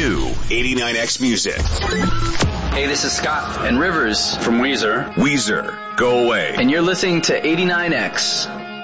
new 89X Music. Hey, this is Scott and Rivers from Weezer. Weezer, Go Away. And you're listening to 89X.